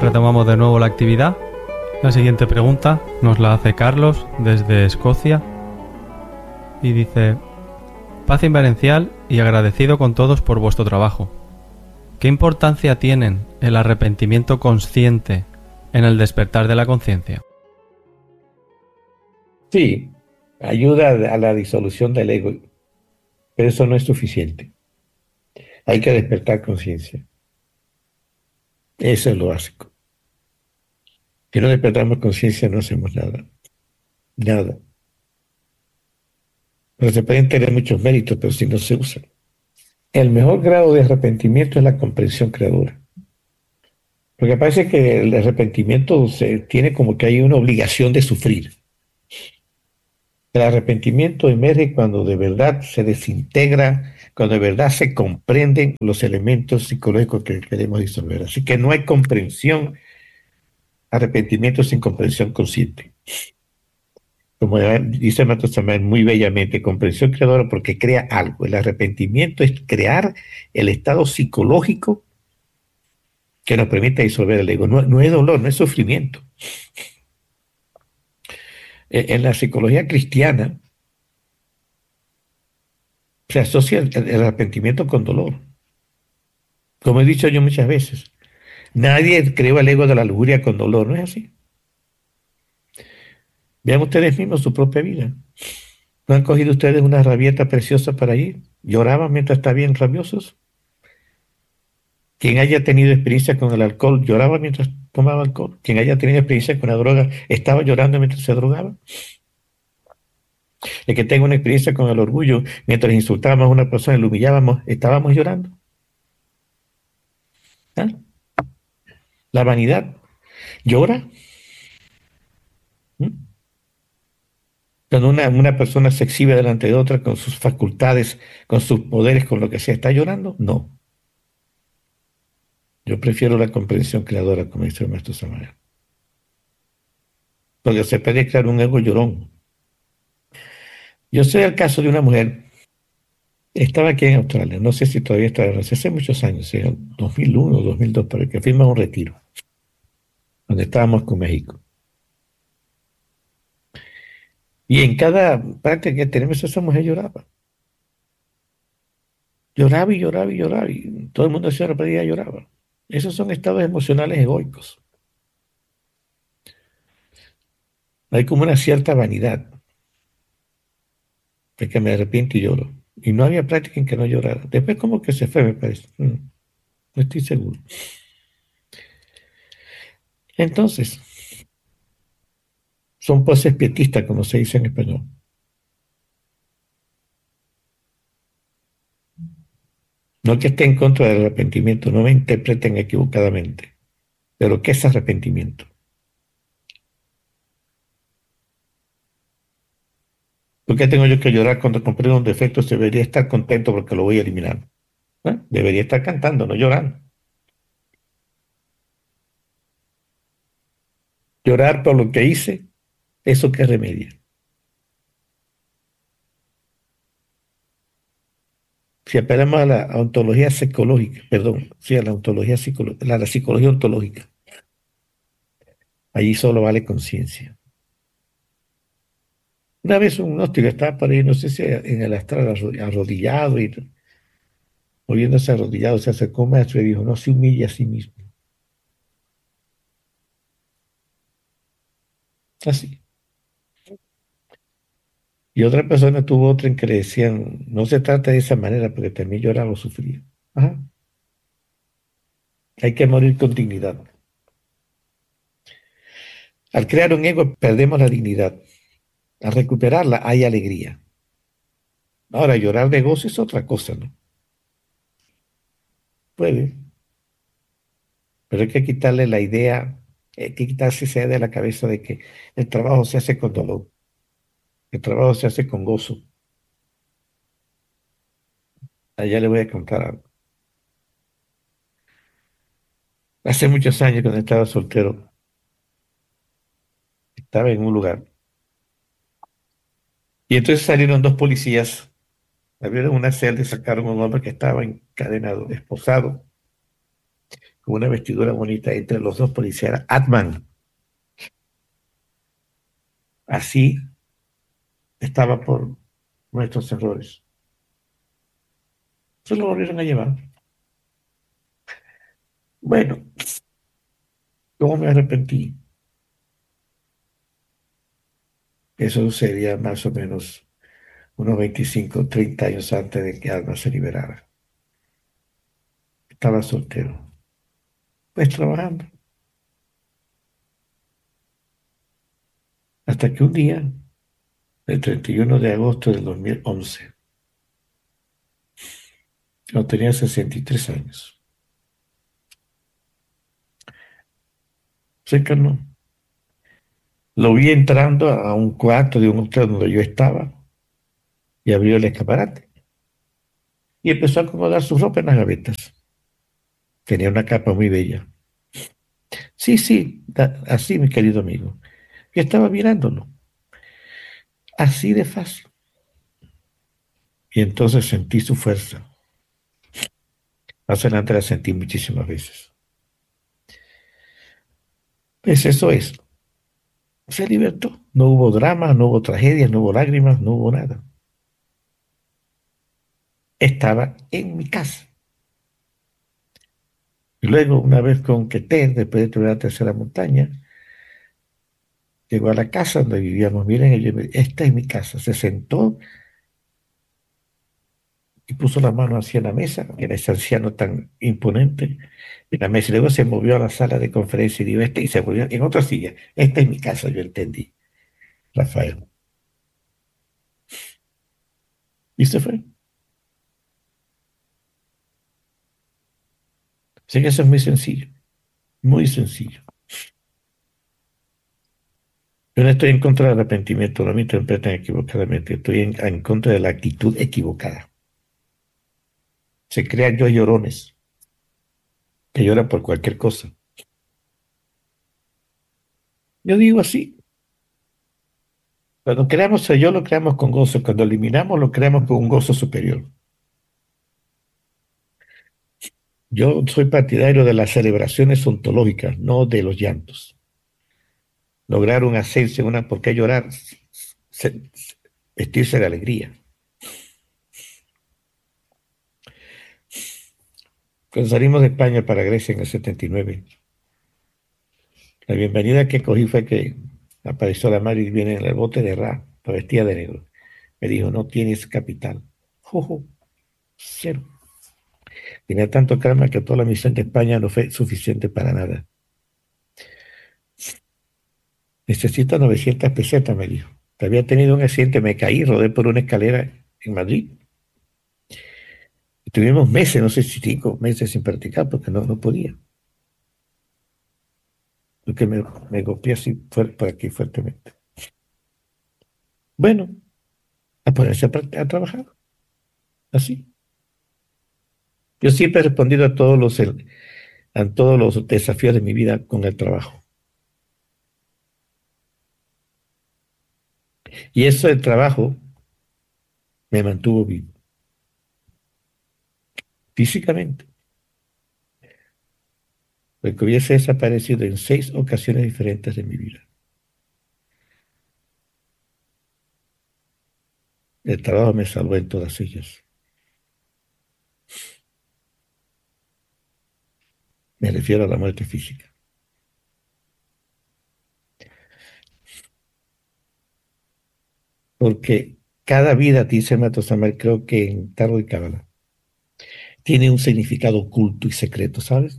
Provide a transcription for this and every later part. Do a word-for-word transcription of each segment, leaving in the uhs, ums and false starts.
Retomamos de nuevo la actividad. La siguiente pregunta nos la hace Carlos desde Escocia y dice: paz inverencial y agradecido con todos por vuestro trabajo. ¿Qué importancia tienen el arrepentimiento consciente en el despertar de la conciencia? Sí, ayuda a la disolución del ego, pero eso no es suficiente. Hay que despertar conciencia. Eso es lo básico. Si no despertamos conciencia, no hacemos nada. Nada. Pero se pueden tener muchos méritos, pero si no se usan. El mejor grado de arrepentimiento es la comprensión creadora. Porque parece que el arrepentimiento se tiene como que hay una obligación de sufrir. El arrepentimiento emerge cuando de verdad se desintegra, cuando de verdad se comprenden los elementos psicológicos que queremos disolver. Así que no hay comprensión, arrepentimiento sin comprensión consciente. Como dice Mato Samán muy bellamente, comprensión creadora porque crea algo. El arrepentimiento es crear el estado psicológico que nos permite disolver el ego. No, no es dolor, no es sufrimiento. En la psicología cristiana se asocia el, el arrepentimiento con dolor. Como he dicho yo muchas veces, nadie creó el ego de la lujuria con dolor, ¿no es así? Vean ustedes mismos su propia vida. ¿No han cogido ustedes una rabieta preciosa para ir? ¿Lloraban mientras estaban rabiosos? Quien haya tenido experiencia con el alcohol, lloraba mientras tomaba alcohol. Quien haya tenido experiencia con la droga, estaba llorando mientras se drogaba. El que tenga una experiencia con el orgullo, mientras insultábamos a una persona y lo humillábamos, estábamos llorando. ¿Ah? La vanidad llora. ¿Mm? Cuando una, una persona se exhibe delante de otra con sus facultades, con sus poderes, con lo que sea, ¿está llorando? No. Yo prefiero la comprensión creadora, como dice el maestro Samael. Porque se puede crear un ego llorón. Yo sé el caso de una mujer, estaba aquí en Australia, no sé si todavía está, hace muchos años, en dos mil uno, dos mil dos, para que firma un retiro, donde estábamos con México. Y en cada parte que tenemos, esa mujer lloraba. Lloraba y lloraba y lloraba, y todo el mundo se repetia y lloraba. Esos son estados emocionales egoicos. Hay como una cierta vanidad, de que me arrepiento y lloro. Y no había práctica en que no llorara. Después como que se fue, me parece. Mm, no estoy seguro. Entonces, son poses pietistas, como se dice en español. No que esté en contra del arrepentimiento, no me interpreten equivocadamente. Pero ¿qué es arrepentimiento? ¿Por qué tengo yo que llorar cuando comprendo un defecto? Se debería estar contento porque lo voy a eliminar. ¿Eh? Debería estar cantando, no llorando. Llorar por lo que hice, ¿eso qué remedia? Si apelamos a la ontología psicológica, perdón, sí, a la ontología psicológica, a la psicología ontológica, allí solo vale conciencia. Una vez un gnóstico estaba por ahí, no sé si en el astral arrodillado y moviéndose arrodillado, se acercó a un maestro y dijo: no se humille a sí mismo. Así. Y otra persona tuvo otra en que le decían: no se trata de esa manera, porque también lloraba o sufría. Ajá. Hay que morir con dignidad. Al crear un ego perdemos la dignidad. Al recuperarla hay alegría. Ahora, llorar de gozo es otra cosa, ¿no? Puede, pero hay que quitarle la idea, hay que quitarse esa idea de la cabeza de que el trabajo se hace con dolor, el trabajo se hace con gozo. Allá le voy a contar algo. Hace muchos años, cuando estaba soltero, estaba en un lugar y entonces salieron dos policías, abrieron una celda y sacaron a un hombre que estaba encadenado, esposado, con una vestidura bonita entre los dos policías, Atman. Así estaba por nuestros errores. Se lo volvieron a llevar. Bueno, ¿cómo me arrepentí? Eso sería más o menos unos veinticinco, treinta años antes de que Alma se liberara. Estaba soltero, pues trabajando. Hasta que un día, el treinta y uno de agosto del dos mil once, cuando tenía sesenta y tres años, se encarnó. Lo vi entrando a un cuarto de un hotel donde yo estaba y abrió el escaparate y empezó a acomodar su ropa en las gavetas. Tenía una capa muy bella. Sí, sí, da- así, mi querido amigo. Y estaba mirándolo, así de fácil. Y entonces sentí su fuerza. Más adelante la sentí muchísimas veces. Pues eso es. Se libertó. No hubo drama, no hubo tragedias, no hubo lágrimas, no hubo nada. Estaba en mi casa. Y luego, una vez con Keter, después de subir la tercera montaña, llegó a la casa donde vivíamos. Miren, ella me- esta es mi casa. Se sentó y puso la mano hacia la mesa, era ese anciano tan imponente, en la mesa. Y luego se movió a la sala de conferencia y dijo, este, y se volvió en otra silla. Esta es mi casa, yo entendí, Rafael. Y se fue. Así que eso es muy sencillo, muy sencillo. Yo no estoy en contra del arrepentimiento, no me interpreten equivocadamente, estoy en, en contra de la actitud equivocada. Se crean yo llorones, que lloran por cualquier cosa. Yo digo así, cuando creamos a yo lo creamos con gozo, cuando eliminamos lo creamos con un gozo superior. Yo soy partidario de las celebraciones ontológicas, no de los llantos. Lograr un ascenso, una, ¿por qué llorar? Se- se- vestirse de alegría. Cuando salimos de España para Grecia en el setenta y nueve, la bienvenida que cogí fue que apareció la madre y viene en el bote de Ra, vestida de negro. Me dijo, no tienes capital. Jojo, cero. Tenía tanto karma que toda la misión de España no fue suficiente para nada. Necesito novecientas pesetas, me dijo. Había tenido un accidente, me caí, rodé por una escalera en Madrid. Y tuvimos meses, no sé si cinco meses sin practicar porque no, no podía. Porque me, me golpeé así fuerte, por aquí fuertemente. Bueno, a ponerse a, pract- a trabajar, así. Yo siempre he respondido a todos los, el- a todos los desafíos de mi vida con el trabajo. Y eso del trabajo me mantuvo vivo, físicamente. Porque hubiese desaparecido en seis ocasiones diferentes de mi vida. El trabajo me salvó en todas ellas. Me refiero a la muerte física. Porque cada vida, dice Matosamar, creo que en Tarot y Cábala, tiene un significado oculto y secreto, ¿sabes?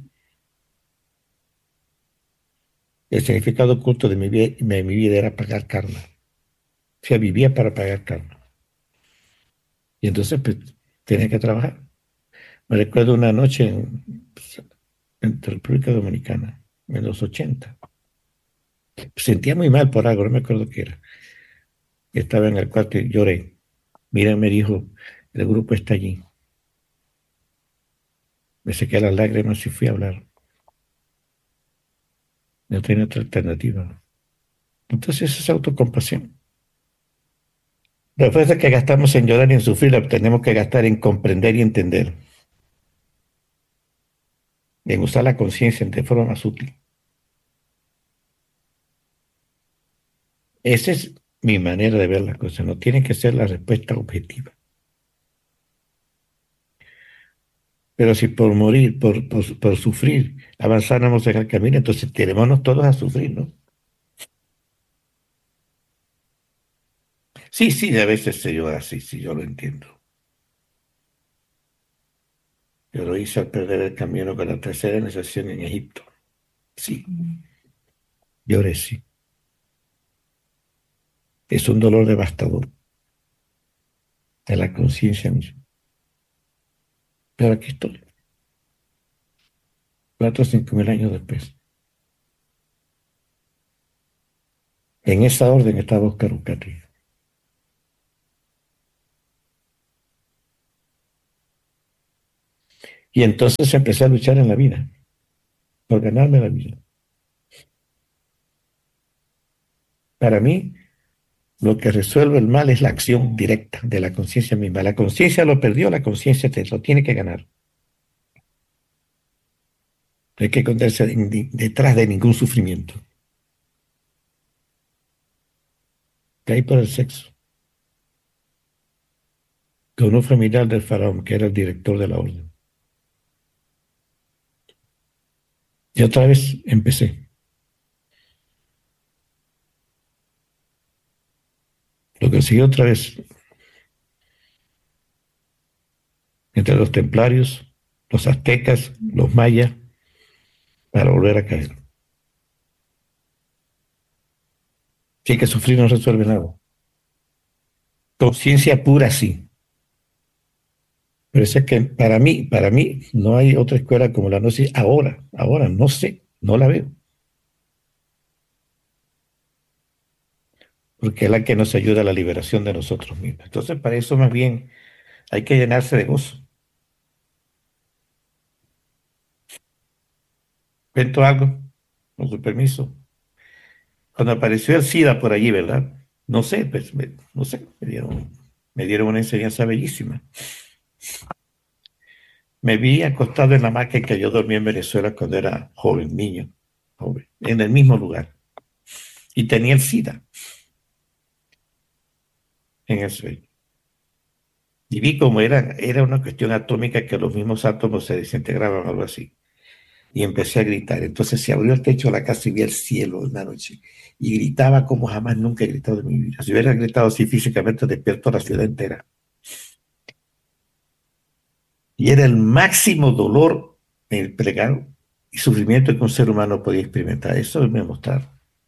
El significado oculto de mi, vida, de mi vida era pagar karma. O sea, vivía para pagar karma. Y entonces, pues, tenía que trabajar. Me recuerdo una noche en, pues, en República Dominicana, en los ochenta. Sentía muy mal por algo, no me acuerdo qué era. Estaba en el cuarto y lloré. Mira, me dijo, el grupo está allí. Me sequé las lágrimas y fui a hablar. No tenía otra alternativa. Entonces, esa es autocompasión. Después de que gastamos en llorar y en sufrir, tenemos que gastar en comprender y entender. en usar la conciencia de forma más útil. Esa es mi manera de ver las cosas. No tiene que ser la respuesta objetiva. Pero si por morir, por, por, por sufrir, avanzáramos en el camino, entonces tenemos todos a sufrir, ¿no? Sí, sí, a veces se llora así, sí, yo lo entiendo. Yo lo hice al perder el camino con la tercera iniciación en Egipto. Sí, lloré, sí. Es un dolor devastador de la conciencia misma. Pero aquí estoy, cuatro o cinco mil años después. En esa orden estaba Oscar Ucati. Y entonces empecé a luchar en la vida, por ganarme la vida. Para mí, lo que resuelve el mal es la acción directa de la conciencia misma. La conciencia lo perdió, la conciencia te lo tiene que ganar. No hay que esconderse detrás de ningún sufrimiento. Caí por el sexo. Con un familiar del faraón, que era el director de la orden. Y otra vez empecé. Lo conseguí otra vez entre los templarios, los aztecas, los mayas, para volver a caer. Sí, que sufrir no resuelve nada. Conciencia pura sí. Pero es que para mí, para mí, no hay otra escuela como la gnosis ahora, ahora, no sé, no la veo. Porque es la que nos ayuda a la liberación de nosotros mismos. Entonces, para eso más bien hay que llenarse de gozo. ¿Cuento algo? Con su permiso. Cuando apareció el SIDA por allí, ¿verdad? No sé, pues, me, no sé, me dieron, me dieron una enseñanza bellísima. Me vi acostado en la hamaca en que yo dormí en Venezuela cuando era joven, niño, joven, en el mismo lugar. Y tenía el SIDA en el sueño. Y vi cómo era, era una cuestión atómica que los mismos átomos se desintegraban, algo así. Y empecé a gritar. Entonces se abrió el techo de la casa y vi el cielo en la noche. Y gritaba como jamás nunca he gritado en mi vida. Si hubiera gritado así físicamente, despierto a la ciudad entera. Y era el máximo dolor en el plegado y sufrimiento que un ser humano podía experimentar. Eso me mostraron.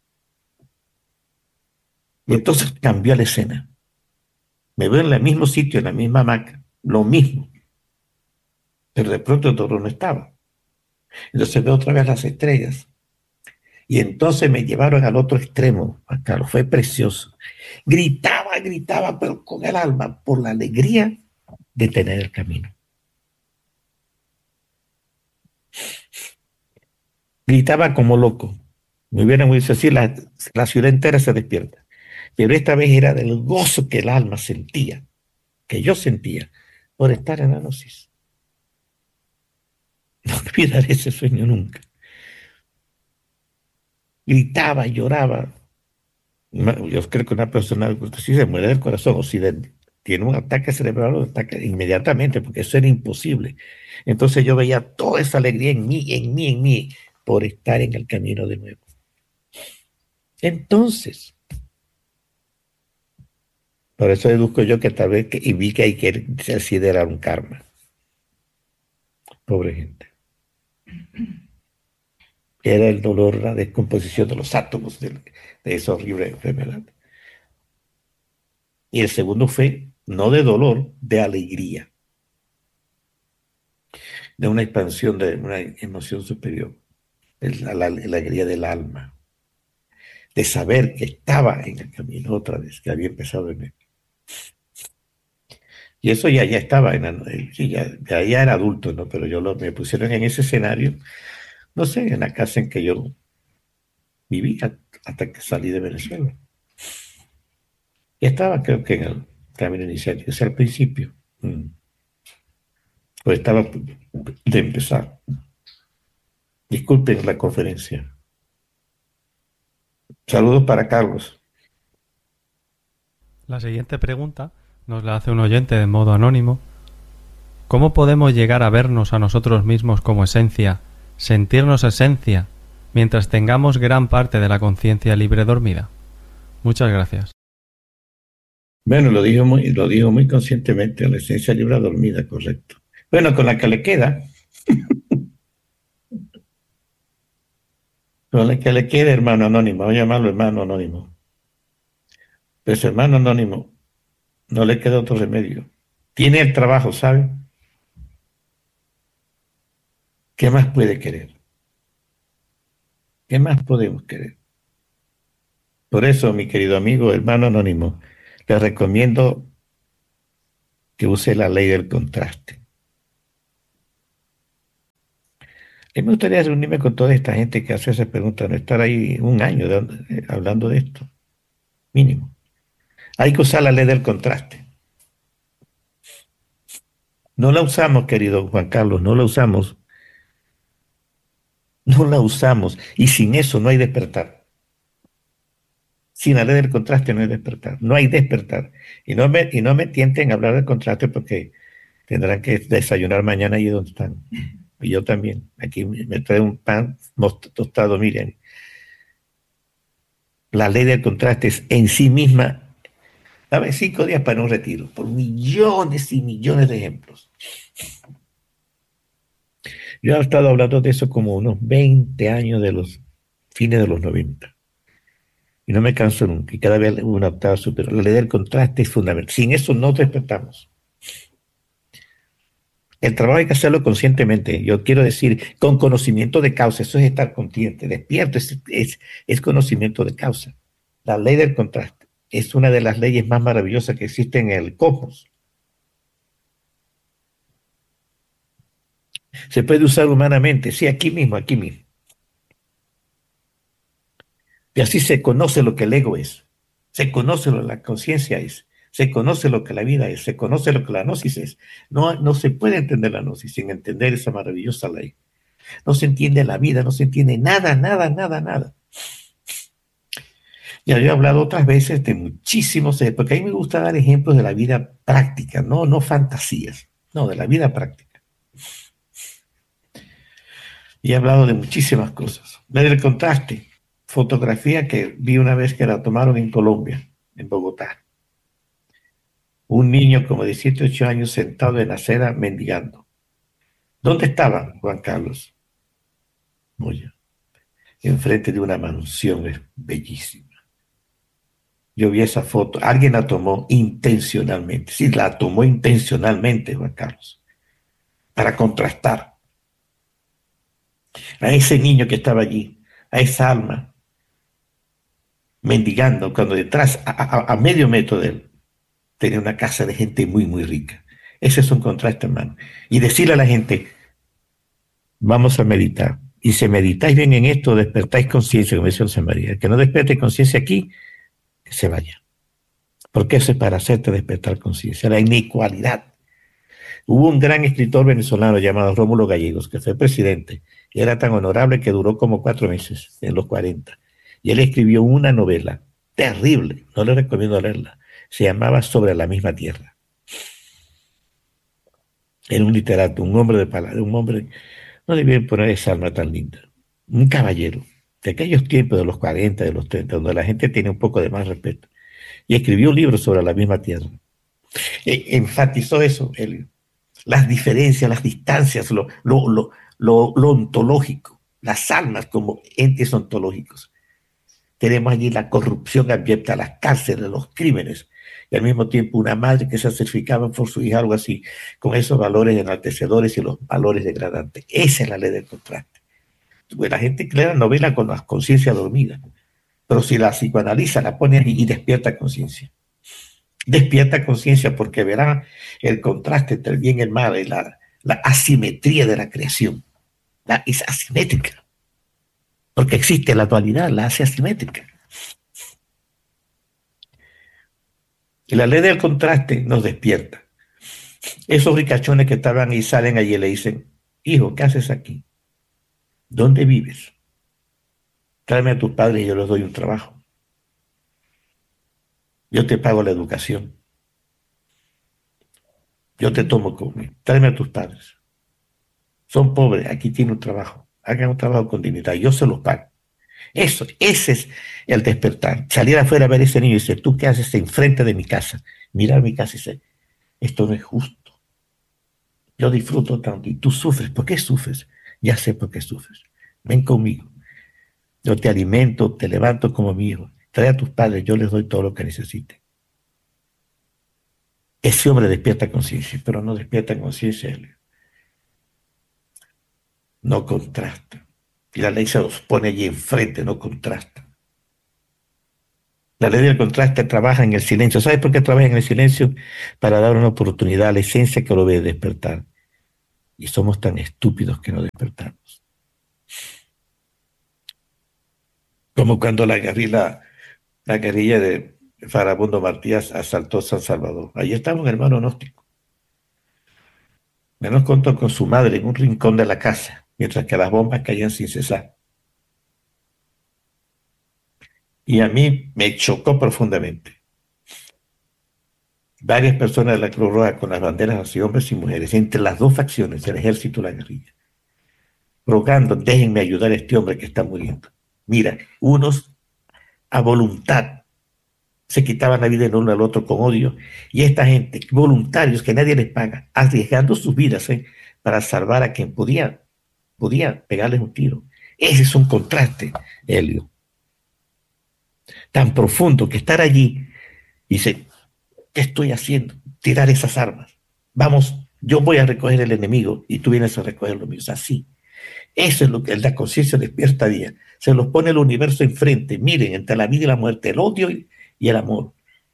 Y entonces cambió la escena. Me veo en el mismo sitio, en la misma hamaca, lo mismo. Pero de pronto el dolor no estaba. Entonces veo otra vez las estrellas. Y entonces me llevaron al otro extremo, Juan Carlos, fue precioso. Gritaba, gritaba, pero con el alma, por la alegría de tener el camino. Gritaba como loco. Me hubieran dicho así, la, la ciudad entera se despierta. Pero esta vez era del gozo que el alma sentía, que yo sentía, por estar en la gnosis. No olvidaré ese sueño nunca. Gritaba, lloraba. Yo creo que una persona si se muere del corazón o si de, tiene un ataque cerebral, lo ataca inmediatamente, porque eso era imposible. Entonces yo veía toda esa alegría en mí, en mí, en mí, por estar en el camino de nuevo. Entonces, por eso deduzco yo que tal vez, que, y vi que hay que considerar un karma. Pobre gente. Era el dolor, la descomposición de los átomos de, de esa horrible enfermedad. Y el segundo fue, no de dolor, de alegría. De una expansión, de una emoción superior. La, la, la alegría del alma. De saber que estaba en el camino otra vez, que había empezado en él. Y eso ya, ya estaba, en, sí, ya, ya, ya era adulto, ¿no? Pero yo lo, me pusieron en ese escenario, no sé, en la casa en que yo vivía hasta que salí de Venezuela. Y estaba, creo que en el camino inicial, o sea, al principio. Mm. Pues estaba de empezar. Disculpen la conferencia. Saludos para Carlos. La siguiente pregunta nos la hace un oyente de modo anónimo. ¿Cómo podemos llegar a vernos a nosotros mismos como esencia, sentirnos esencia, mientras tengamos gran parte de la conciencia libre dormida? Muchas gracias. Bueno, lo dijo muy, lo dijo muy conscientemente, la esencia libre dormida, correcto. Bueno, con la que le queda, con la que le queda, hermano anónimo, voy a llamarlo hermano anónimo. Pues hermano anónimo, no le queda otro remedio. Tiene el trabajo, ¿sabe? ¿Qué más puede querer? ¿Qué más podemos querer? Por eso, mi querido amigo, hermano anónimo, le recomiendo que use la ley del contraste. A mí me gustaría reunirme con toda esta gente que hace esas preguntas, no estar ahí un año de, eh, hablando de esto, mínimo. Hay que usar la ley del contraste. No la usamos, querido Juan Carlos, no la usamos. No la usamos. Y sin eso no hay despertar. Sin la ley del contraste no hay despertar. No hay despertar. Y no me, y no me tienten a hablar del contraste porque tendrán que desayunar mañana allí donde están. Y yo también. Aquí me trae un pan tostado, miren. La ley del contraste es en sí misma. Dame cinco días para un retiro, por millones y millones de ejemplos. Yo he estado hablando de eso como unos veinte años de los fines de los noventa. Y no me canso nunca. Y cada vez una octava superior. La ley del contraste es fundamental. Sin eso no despertamos. El trabajo hay que hacerlo conscientemente. Yo quiero decir, con conocimiento de causa. Eso es estar consciente. Despierto es, es, es conocimiento de causa. La ley del contraste es una de las leyes más maravillosas que existen en el cosmos. Se puede usar humanamente. Sí, aquí mismo, aquí mismo. Y así se conoce lo que el ego es. Se conoce lo que la conciencia es. Se conoce lo que la vida es. Se conoce lo que la gnosis es. No, no se puede entender la gnosis sin entender esa maravillosa ley. No se entiende la vida, no se entiende nada, nada, nada, nada. Ya yo he hablado otras veces de muchísimos, porque a mí me gusta dar ejemplos de la vida práctica, no, no fantasías, no, de la vida práctica. Y he hablado de muchísimas cosas. Ver el contraste. Fotografía que vi una vez que la tomaron en Colombia, en Bogotá. Un niño como de siete, ocho años sentado en la acera mendigando. ¿Dónde estaba Juan Carlos? Moya. Enfrente de una mansión bellísima. Yo vi esa foto. Alguien la tomó intencionalmente. Sí, la tomó intencionalmente, Juan Carlos. Para contrastar a ese niño que estaba allí, a esa alma mendigando, cuando detrás, a, a, a medio metro de él, tenía una casa de gente muy, muy rica. Ese es un contraste, hermano. Y decirle a la gente, vamos a meditar. Y si meditáis bien en esto, despertáis conciencia, como dice José María. El que no despierte conciencia aquí, que se vaya. Porque eso es para hacerte despertar conciencia. La inequalidad. Hubo un gran escritor venezolano llamado Rómulo Gallegos, que fue presidente, y era tan honorable que duró como cuatro meses, en los cuarenta. Y él escribió una novela terrible, no le recomiendo leerla, se llamaba Sobre la misma tierra. Era un literato, un hombre de palabra, un hombre, no debían poner esa alma tan linda, un caballero, de aquellos tiempos de los cuarenta, de los treinta, donde la gente tiene un poco de más respeto. Y escribió un libro sobre la misma tierra. E enfatizó eso, él, las diferencias, las distancias, lo, lo, lo, lo, lo ontológico, las almas como entes ontológicos. Tenemos allí la corrupción abierta, las cárceles, los crímenes, y al mismo tiempo una madre que se sacrificaba por su hija, algo así, con esos valores enaltecedores y los valores degradantes. Esa es la ley del contraste. Pues la gente crea novela con la conciencia dormida, pero si la psicoanaliza, la pone allí y despierta conciencia. Despierta conciencia porque verá el contraste entre el bien y el mal, y la, la asimetría de la creación. La, es asimétrica. Porque existe la dualidad, la hace asimétrica. Y la ley del contraste nos despierta. Esos ricachones que estaban y salen allí y le dicen, hijo, ¿qué haces aquí? ¿Dónde vives? Tráeme a tus padres y yo les doy un trabajo. Yo te pago la educación. Yo te tomo conmigo. Tráeme a tus padres. Son pobres, aquí tiene un trabajo. Hagan un trabajo con dignidad. Yo se los pago. Eso, ese es el despertar. Salir afuera a ver a ese niño y decir, ¿tú qué haces enfrente de mi casa? Mirar mi casa y decir, esto no es justo. Yo disfruto tanto y tú sufres. ¿Por qué sufres? Ya sé por qué sufres. Ven conmigo. Yo te alimento, te levanto como mi hijo. Trae a tus padres, yo les doy todo lo que necesiten. Ese hombre despierta conciencia, pero no despierta conciencia, no contrasta. Y la ley se los pone allí enfrente, no contrasta. La ley del contraste trabaja en el silencio. ¿Sabes por qué trabaja en el silencio? Para dar una oportunidad a la esencia que lo ve despertar. Y somos tan estúpidos que no despertamos. Como cuando la guerrilla, la guerrilla de Farabundo Martínez asaltó San Salvador. Ahí estaba un hermano gnóstico. Menos contó con su madre en un rincón de la casa, mientras que las bombas caían sin cesar. Y a mí me chocó profundamente. Varias personas de la Cruz Roja con las banderas así, hombres y mujeres, entre las dos facciones, el ejército y la guerrilla, rogando, déjenme ayudar a este hombre que está muriendo. Mira, unos a voluntad se quitaban la vida el uno al otro con odio, y esta gente, voluntarios que nadie les paga, arriesgando sus vidas ¿eh? para salvar a quien podía, podía pegarles un tiro. Ese es un contraste, Helio, tan profundo que estar allí y dice, ¿qué estoy haciendo? Tirar esas armas. Vamos, yo voy a recoger el enemigo y tú vienes a recoger los míos. Así. Eso es lo que la conciencia despierta día. Se los pone el universo enfrente. Miren, entre la vida y la muerte, el odio y, y el amor.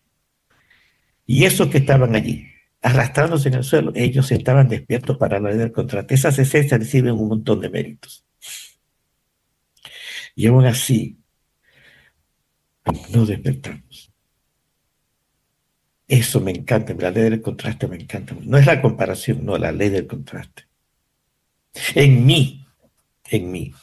Y esos que estaban allí, arrastrándose en el suelo, ellos estaban despiertos para la ley del contraste. Esas esencias reciben un montón de méritos. Y aún así, no despertamos. Eso me encanta, la ley del contraste me encanta. No es la comparación, no, la ley del contraste. En mí, en mí.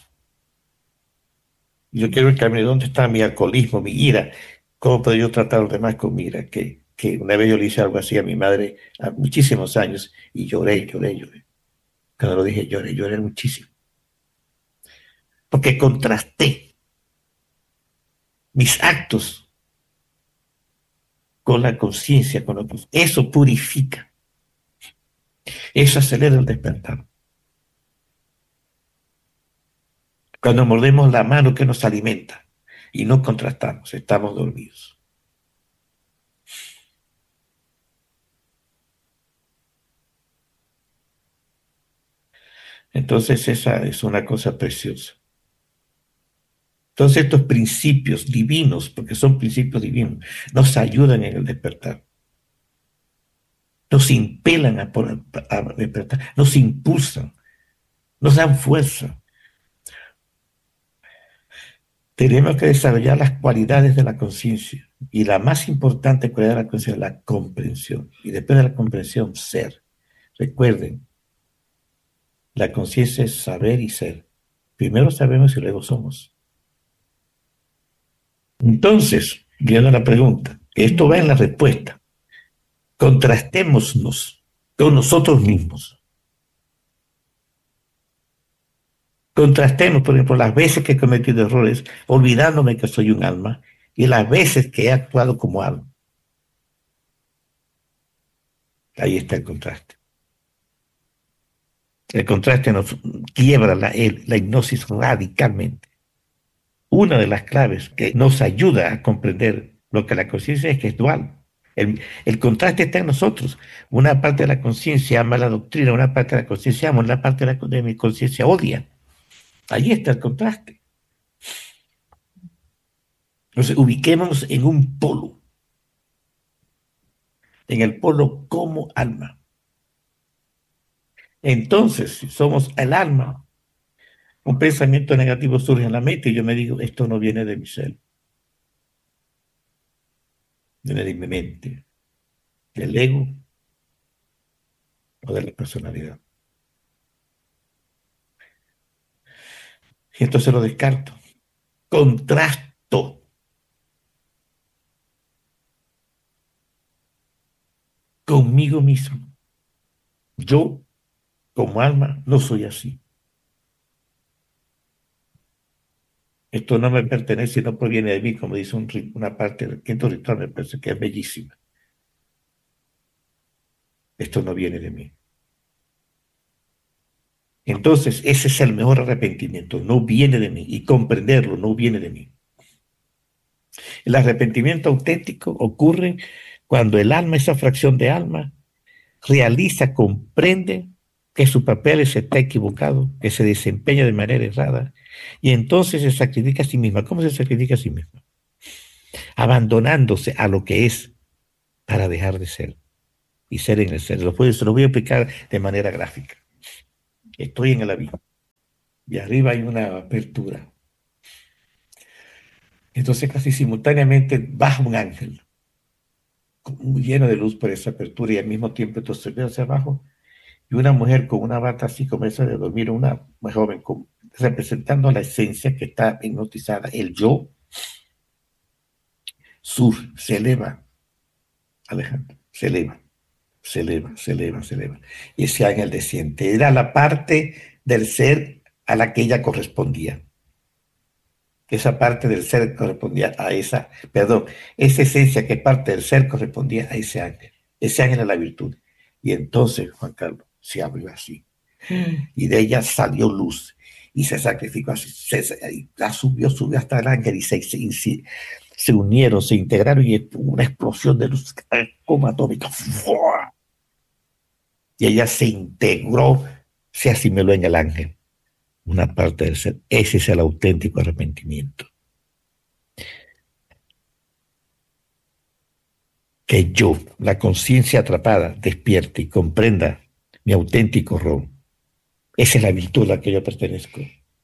Yo quiero examinar dónde está mi alcoholismo, mi ira. ¿Cómo puedo yo tratar a los demás con mi ira? Que, que una vez yo le hice algo así a mi madre a muchísimos años y lloré, lloré, lloré. Cuando lo dije, lloré, lloré muchísimo. Porque contrasté mis actos con la conciencia, con lo que eso purifica. Eso acelera el despertar. Cuando mordemos la mano que nos alimenta y no contrastamos, estamos dormidos. Entonces esa es una cosa preciosa. Entonces estos principios divinos, porque son principios divinos, nos ayudan en el despertar. Nos impelan a, por, a despertar, nos impulsan, nos dan fuerza. Tenemos que desarrollar las cualidades de la conciencia. Y la más importante cualidad de la conciencia es la comprensión. Y después de la comprensión, ser. Recuerden, la conciencia es saber y ser. Primero sabemos y luego somos. Entonces, viendo la pregunta, esto va en la respuesta. Contrastémonos con nosotros mismos. Contrastemos, por ejemplo, las veces que he cometido errores, olvidándome que soy un alma, y las veces que he actuado como alma. Ahí está el contraste. El contraste nos quiebra la, la hipnosis radicalmente. Una de las claves que nos ayuda a comprender lo que la conciencia es que es dual. El, el, contraste está en nosotros. Una parte de la conciencia ama la doctrina, una parte de la conciencia ama, una parte de, la, de mi conciencia odia. Ahí está el contraste. Entonces, ubiquémonos en un polo. En el polo como alma. Entonces, si somos el alma, un pensamiento negativo surge en la mente y yo me digo, esto no viene de mi ser. Viene de mi mente, del ego o de la personalidad. Y entonces lo descarto. Contrasto conmigo mismo. Yo, como alma, no soy así. Esto no me pertenece y no proviene de mí, como dice un, una parte del quinto ritual, me parece que es bellísima. Esto no viene de mí. Entonces, ese es el mejor arrepentimiento, no viene de mí, y comprenderlo no viene de mí. El arrepentimiento auténtico ocurre cuando el alma, esa fracción de alma, realiza, comprende que su papel está equivocado, que se desempeña de manera errada, y entonces se sacrifica a sí misma. ¿Cómo se sacrifica a sí misma? Abandonándose a lo que es para dejar de ser y ser en el ser. Lo, puedo, se lo voy a explicar de manera gráfica. Estoy en el abismo y arriba hay una apertura. Entonces casi simultáneamente baja un ángel lleno de luz por esa apertura y al mismo tiempo entonces veo hacia abajo y una mujer con una bata así como esa de dormir, una joven con, representando la esencia que está hipnotizada, el yo, sur, se eleva, Alejandro, se eleva, se eleva, se eleva, se eleva. Y ese ángel desciende. Era la parte del ser a la que ella correspondía. Esa parte del ser correspondía a esa, perdón, esa esencia que parte del ser correspondía a ese ángel. Ese ángel es la virtud. Y entonces, Juan Carlos, se abrió así. Y de ella salió luz. Y se sacrificó así. Se, la subió, subió hasta el ángel y se, se, se, se unieron, se integraron y una explosión de luz como atómica. ¡Fua! Y ella se integró, se asimiló en el ángel. Una parte del ser. Ese es el auténtico arrepentimiento. Que yo, la conciencia atrapada, despierte y comprenda mi auténtico rol. Esa es la virtud a la que yo pertenezco.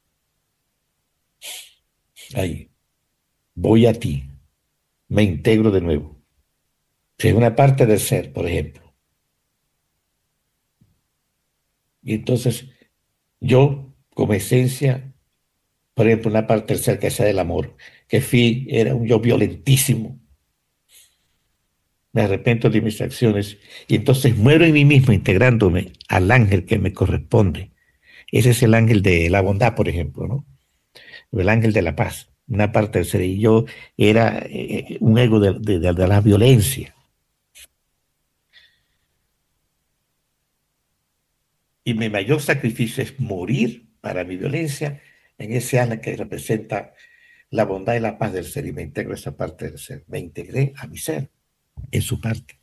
Ahí. Voy a ti. Me integro de nuevo. Si es una parte del ser, por ejemplo. Y entonces, yo, como esencia, por ejemplo, una parte del ser que sea del amor, que fui, era un yo violentísimo. Me arrepiento de mis acciones y entonces muero en mí mismo integrándome al ángel que me corresponde. Ese es el ángel de la bondad, por ejemplo, ¿no? El ángel de la paz, una parte del ser. Y yo era eh, un ego de, de, de, de la violencia. Y mi mayor sacrificio es morir para mi violencia en ese ángel que representa la bondad y la paz del ser. Y me integro a esa parte del ser. Me integré a mi ser en su parte.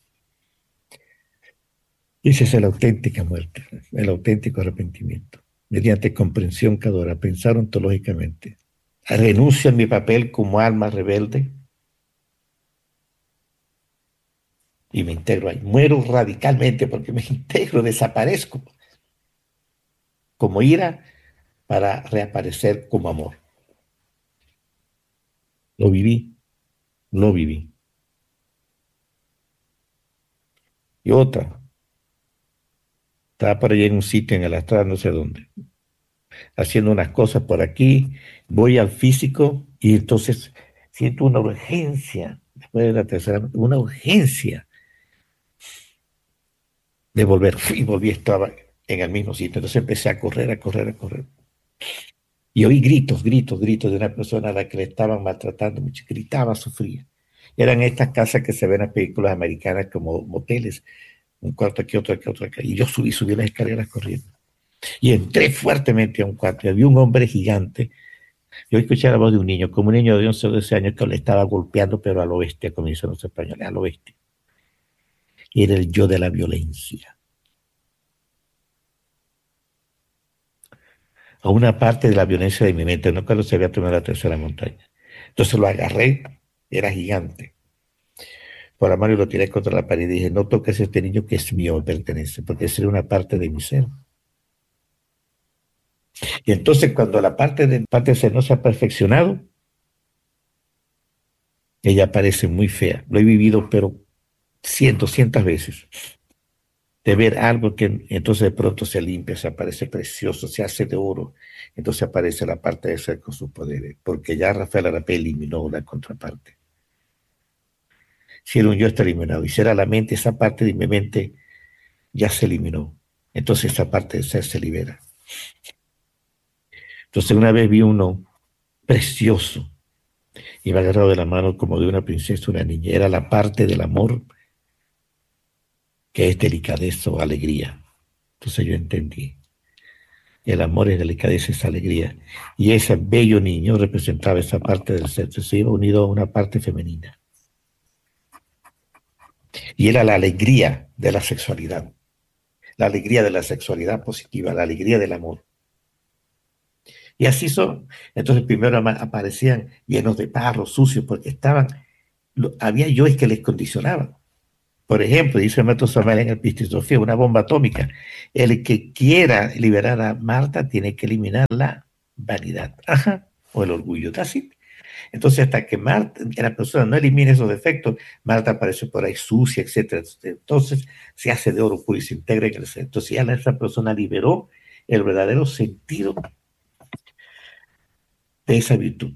Esa es la auténtica muerte, el auténtico arrepentimiento. Mediante comprensión cadora, pensar ontológicamente. Renuncio a mi papel como alma rebelde y me integro ahí. Muero radicalmente porque me integro, desaparezco como ira para reaparecer como amor. Lo viví, lo viví. Y otra, estaba por allá en un sitio en el astral, no sé dónde, haciendo unas cosas por aquí, voy al físico y entonces siento una urgencia, después de la tercera, una urgencia de volver. Y volví, estaba en el mismo sitio. Entonces empecé a correr, a correr, a correr. Y oí gritos, gritos, gritos de una persona a la que le estaban maltratando mucho. Gritaba, sufría. Eran estas casas que se ven en las películas americanas como moteles, un cuarto aquí, otro aquí, otro aquí. Y yo subí, subí las escaleras corriendo. Y entré fuertemente a un cuarto y había un hombre gigante. Yo escuché la voz de un niño, como un niño de once o doce años que le estaba golpeando, pero a lo bestia, como dicen los españoles, a lo bestia. Era el yo de la violencia. A una parte de la violencia de mi mente, no cuando se había tomado la tercera montaña. Entonces lo agarré, era gigante. Por la mano y lo tiré contra la pared y dije, no toques a este niño que es mío, me pertenece, porque es una parte de mi ser. Y entonces cuando la parte de parte del ser no se ha perfeccionado, ella parece muy fea. Lo he vivido, pero cien, doscientas veces. de ver algo que entonces de pronto se limpia, se aparece precioso, se hace de oro, entonces aparece la parte de ser con sus poderes, porque ya Rafael Arapé eliminó la contraparte. Si era un yo, está eliminado, y si era la mente, esa parte de mi mente ya se eliminó, entonces esa parte de ser se libera. Entonces una vez vi uno precioso, iba agarrado de la mano como de una princesa, una niña, era la parte del amor que es delicadeza o alegría. Entonces yo entendí. El amor es delicadeza, es alegría. Y ese bello niño representaba esa parte del ser. Se iba unido a una parte femenina. Y era la alegría de la sexualidad. La alegría de la sexualidad positiva, la alegría del amor. Y así son. Entonces primero aparecían llenos de barro, sucios, porque estaban, había yoes que les condicionaban. Por ejemplo, dice el maestro Samuel en el Pistisofía, una bomba atómica. El que quiera liberar a Marta tiene que eliminar la vanidad, ajá, o el orgullo. Así. Entonces, hasta que Marta, la persona no elimine esos defectos, Marta aparece por ahí sucia, etcétera. Entonces, se hace de oro puro y se integra en el ser. Entonces, ya esa persona liberó el verdadero sentido de esa virtud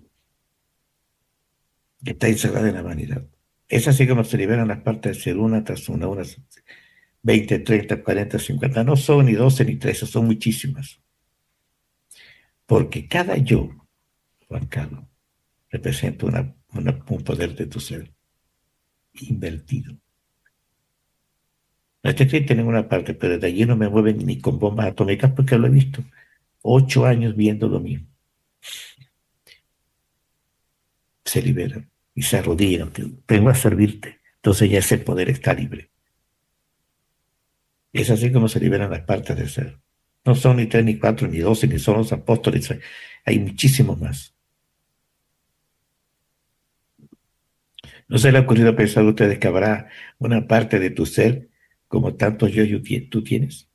que está encerrada en la vanidad. Es así como se liberan las partes de ser una tras una, unas veinte, treinta, cuarenta, cincuenta. No son ni doce ni trece, son muchísimas. Porque cada yo, Juan Carlos, representa una, una, un poder de tu ser invertido. No está escrito en ninguna parte, pero de allí no me mueven ni con bombas atómicas porque lo he visto. Ocho años viendo lo mismo. Se liberan y se arrodillan. Vengo a servirte. Entonces ya ese poder está libre. Es así como se liberan las partes del ser. No son ni tres, ni cuatro, ni doce, ni son los apóstoles. Hay muchísimos más. ¿No se le ha ocurrido pensar a ustedes que habrá una parte de tu ser como tantos yo tú tienes?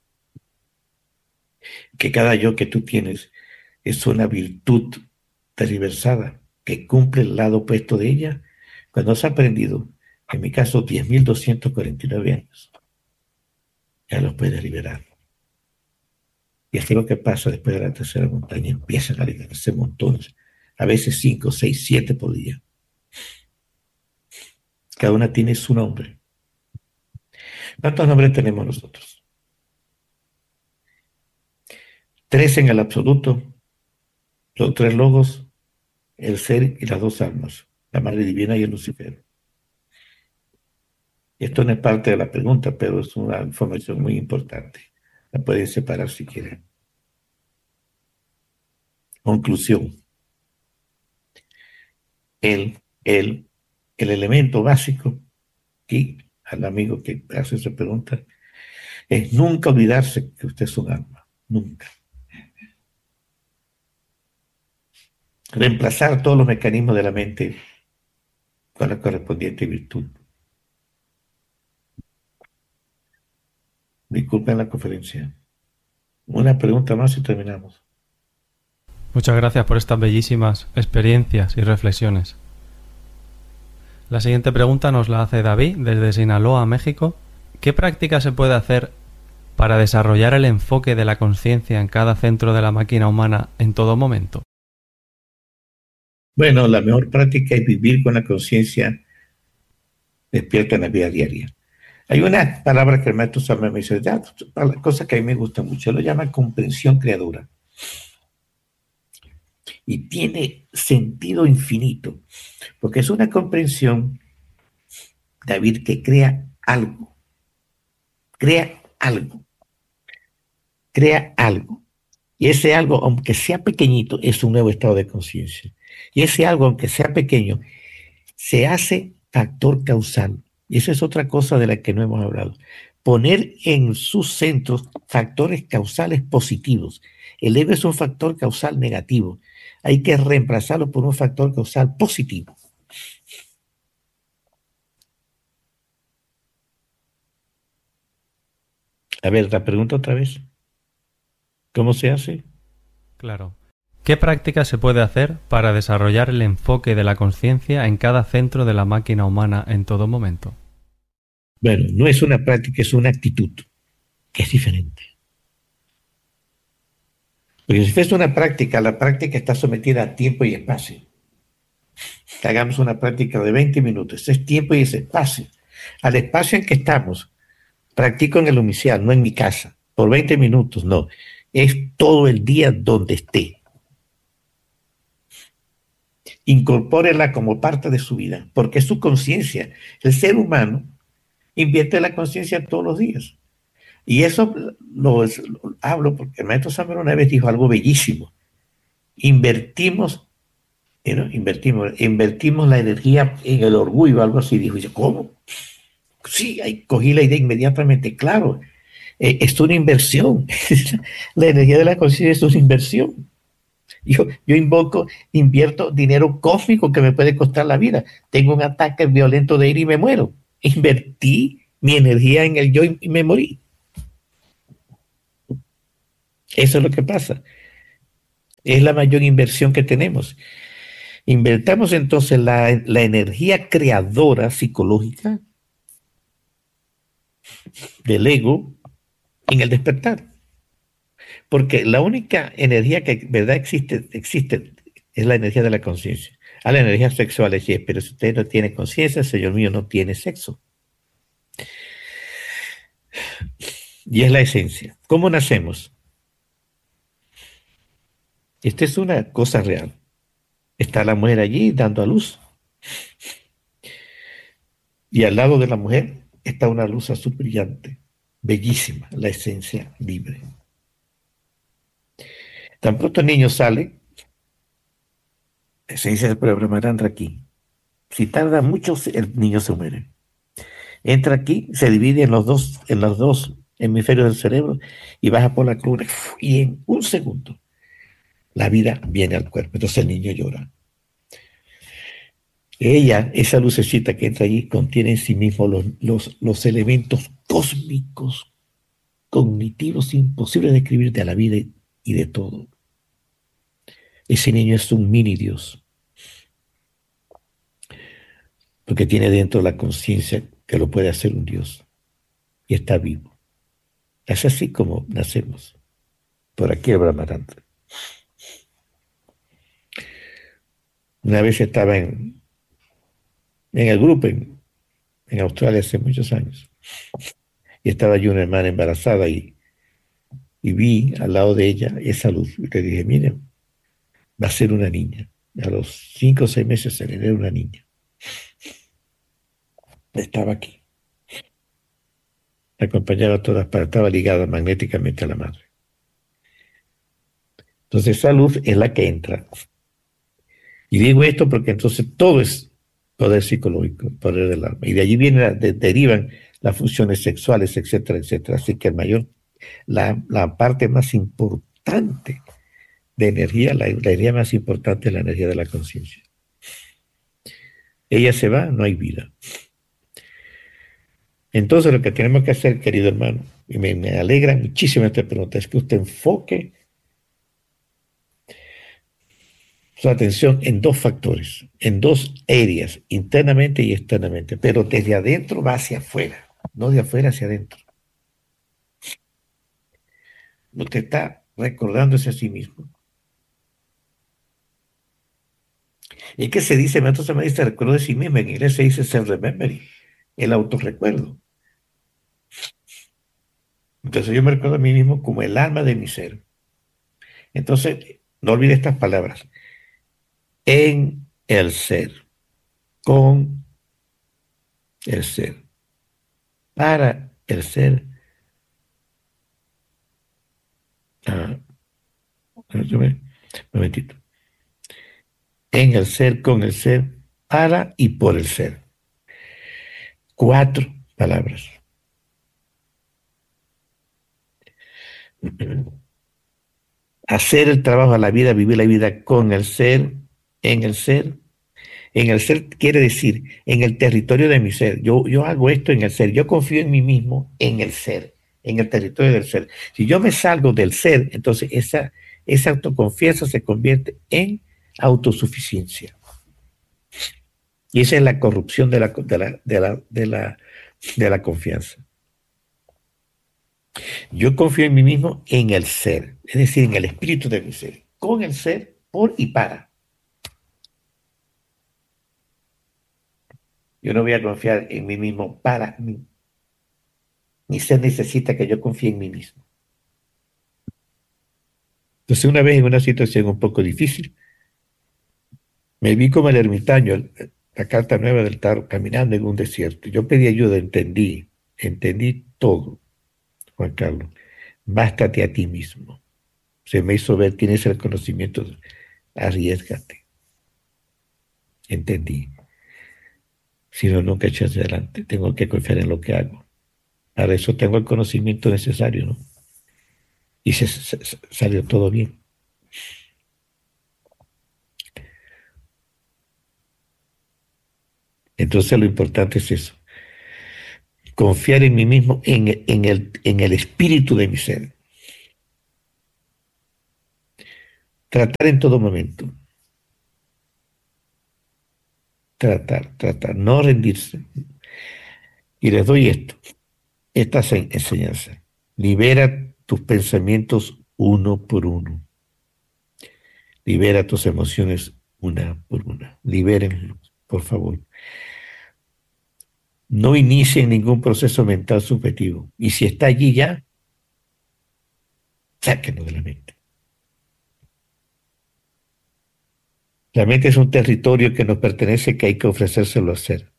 Que cada yo que tú tienes es una virtud tergiversada que cumple el lado opuesto de ella cuando has aprendido, en mi caso, diez mil doscientos cuarenta y nueve años. Ya los puedes liberar. Y así lo que pasa después de la tercera montaña, empiezan a liberarse montones, a veces cinco, seis, siete por día. Cada una tiene su nombre. ¿Cuántos nombres tenemos nosotros? Tres en el absoluto, los tres logos, el ser y las dos almas, la Madre Divina y el Lucifer. Esto no es parte de la pregunta, pero es una información muy importante. La pueden separar si quieren. Conclusión. El, el, el elemento básico, y al amigo que hace esa pregunta, es nunca olvidarse que usted es un alma. Nunca. Reemplazar todos los mecanismos de la mente con la correspondiente virtud. Disculpen la conferencia. Una pregunta más y terminamos. Muchas gracias por estas bellísimas experiencias y reflexiones. La siguiente pregunta nos la hace David desde Sinaloa, México. ¿Qué práctica se puede hacer para desarrollar el enfoque de la conciencia en cada centro de la máquina humana en todo momento? Bueno, la mejor práctica es vivir con la conciencia despierta en la vida diaria. Hay una palabra que el maestro Samuel me dice, ya, cosa que a mí me gusta mucho, lo llama comprensión creadora. Y tiene sentido infinito, porque es una comprensión, David, que crea algo, crea algo, crea algo. Y ese algo, aunque sea pequeñito, es un nuevo estado de conciencia. Y ese algo, aunque sea pequeño, se hace factor causal. Y esa es otra cosa de la que no hemos hablado. Poner en sus centros factores causales positivos. El ego es un factor causal negativo. Hay que reemplazarlo por un factor causal positivo. A ver, la pregunta otra vez. ¿Cómo se hace? Claro. ¿Qué práctica se puede hacer para desarrollar el enfoque de la conciencia en cada centro de la máquina humana en todo momento? Bueno, no es una práctica, es una actitud. que es diferente. Porque si fuese una práctica, la práctica está sometida a tiempo y espacio. Hagamos una práctica de veinte minutos, es tiempo y es espacio. Al espacio en que estamos, practico en el umicial, no en mi casa, por veinte minutos, no. Es todo el día donde esté. Incorpórela como parte de su vida, porque es su conciencia. El ser humano invierte la conciencia todos los días. Y eso lo, lo hablo porque el maestro Samuel una vez dijo algo bellísimo. Invertimos, ¿no? invertimos, invertimos la energía en el orgullo, algo así. Dijo, yo, ¿cómo? Sí, ahí cogí la idea inmediatamente, claro. Eh, es una inversión. La energía de la conciencia es una inversión. Yo, yo invoco, invierto dinero cósmico que me puede costar la vida. Tengo un ataque violento de ira y me muero. Invertí mi energía en el yo y me morí. Eso es lo que pasa. Es la mayor inversión que tenemos. Invertamos entonces la, la energía creadora psicológica del ego en el despertar. Porque la única energía que verdad existe, existe es la energía de la conciencia. A la energía sexual es, pero si usted no tiene conciencia, Señor mío, no tiene sexo. Y es la esencia. ¿Cómo nacemos? Esta es una cosa real. Está la mujer allí dando a luz. Y al lado de la mujer está una luz azul brillante, bellísima, la esencia libre. Tan pronto el niño sale, la esencia del programa entra aquí. Si tarda mucho, el niño se muere. Entra aquí, se divide en los dos, en los dos hemisferios del cerebro y baja por la columna. Y en un segundo, la vida viene al cuerpo. Entonces el niño llora. Ella, esa lucecita que entra allí, contiene en sí mismo los, los, los elementos cósmicos, cognitivos, imposibles de describir de la vida y de todo. Ese niño es un mini Dios, porque tiene dentro la conciencia que lo puede hacer un Dios y está vivo. Es así como nacemos, por aquí el Brahmarantra. Una vez estaba en, en el grupo en, en Australia hace muchos años y estaba yo una hermana embarazada y, y vi al lado de ella esa luz y le dije, miren, va a ser una niña. A los cinco o seis meses se le era una niña. Estaba aquí. La acompañaba a todas partes, estaba ligada magnéticamente a la madre. Entonces esa luz es la que entra. Y digo esto porque entonces todo es poder psicológico, poder del alma. Y de allí vienen, de, derivan las funciones sexuales, etcétera, etcétera. Así que el mayor, la, la parte más importante de energía, la, la energía más importante es la energía de la conciencia. Ella se va, no hay vida. Entonces lo que tenemos que hacer, querido hermano, y me, me alegra muchísimo esta pregunta, es que usted enfoque su atención en dos factores, en dos áreas, internamente y externamente, pero desde adentro va hacia afuera, no de afuera hacia adentro. Usted está recordándose a sí mismo. Y es que se dice, entonces me dice, recuerdo de sí mismo, en inglés se dice self-remembering, el autorrecuerdo. Entonces yo me recuerdo a mí mismo como el alma de mi ser. Entonces, no olvide estas palabras. En el ser, con el ser, para el ser. Ah, un momentito. En el ser, con el ser, para y por el ser. Cuatro palabras. Hacer el trabajo a la vida, vivir la vida con el ser, en el ser. En el ser quiere decir, en el territorio de mi ser. Yo, yo hago esto en el ser. Yo confío en mí mismo en el ser, en el territorio del ser. Si yo me salgo del ser, entonces esa, esa autoconfianza se convierte en autosuficiencia. Y esa es la corrupción de la, de la, de la, de la, de la confianza. Yo confío en mí mismo en el ser, es decir, en el espíritu de mi ser, con el ser, por y para. Yo no voy a confiar en mí mismo para mí. Mi ser necesita que yo confíe en mí mismo. Entonces, una vez en una situación un poco difícil, me vi como el ermitaño, la carta nueva del tarot, caminando en un desierto. Yo pedí ayuda, entendí, entendí todo, Juan Carlos. Bástate a ti mismo. Se me hizo ver, tienes el conocimiento, arriésgate. Entendí. Si no, nunca eché hacia adelante. Tengo que confiar en lo que hago. Para eso tengo el conocimiento necesario, ¿no? Y se, se, se salió todo bien. Entonces lo importante es eso. Confiar en mí mismo, en, en, el, en el espíritu de mi ser. Tratar en todo momento. Tratar, tratar, no rendirse. Y les doy esto, esta enseñanza. Libera tus pensamientos uno por uno. Libera tus emociones una por una. Libérenlos, por favor. No inicien ningún proceso mental subjetivo. Y si está allí ya, sáquenlo de la mente. La mente es un territorio que nos pertenece, que hay que ofrecérselo a hacer.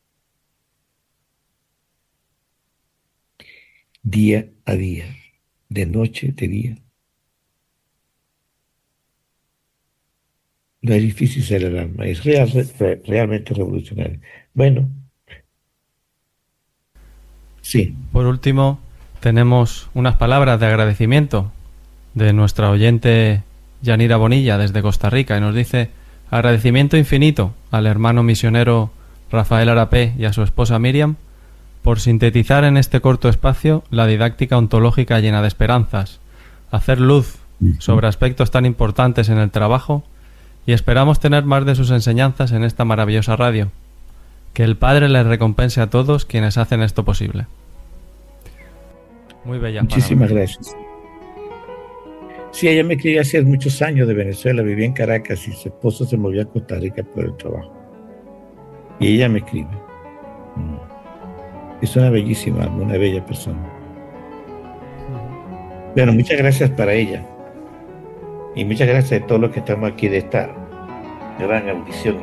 Día a día, de noche, de día. No es difícil ser el alma, es real, re, realmente revolucionario. Bueno, sí. Por último, tenemos unas palabras de agradecimiento de nuestra oyente Yanira Bonilla desde Costa Rica y nos dice: agradecimiento infinito al hermano misionero Rafael Arapé y a su esposa Miriam por sintetizar en este corto espacio la didáctica ontológica llena de esperanzas, hacer luz sobre aspectos tan importantes en el trabajo, y esperamos tener más de sus enseñanzas en esta maravillosa radio. Que el Padre les recompense a todos quienes hacen esto posible. Muy bella. Muchísimas palabras. Gracias. Sí, ella me escribió hace muchos años de Venezuela, vivía en Caracas y su esposo se movió a Costa Rica por el trabajo. Y ella me escribe. Es una bellísima, una bella persona. Bueno, muchas gracias para ella. Y muchas gracias a todos los que estamos aquí de esta gran audición.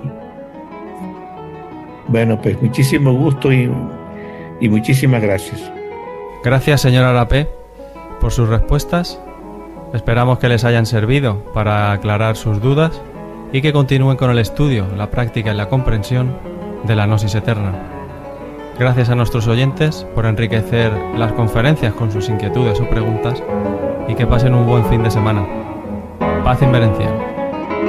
Bueno, pues muchísimo gusto y, y muchísimas gracias. Gracias, señor Arapé, por sus respuestas. Esperamos que les hayan servido para aclarar sus dudas y que continúen con el estudio, la práctica y la comprensión de la Gnosis Eterna. Gracias a nuestros oyentes por enriquecer las conferencias con sus inquietudes o preguntas y que pasen un buen fin de semana. Paz inverencial.